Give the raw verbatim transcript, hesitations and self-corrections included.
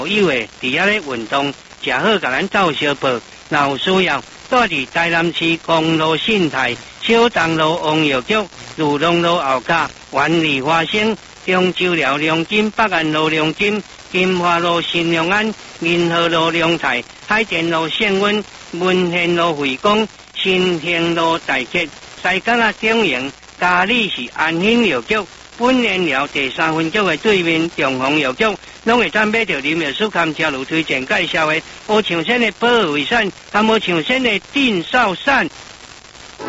以为伫遐咧运动，正好甲咱照相报，若有需要，住伫台南市公路信泰、小东路王药局、如龙路后甲、万里花生、中州寮良金、北安路良金、金华路新良安、民和路良泰、海淀路县温、文贤路惠光、新兴路大吉、西港啊中营、嘉义市安兴药局。本年寮第三分局的对面中宏药局，拢会当买到林药师甘车路推荐介绍的无上线的保卫伞，含无上线的定哨伞。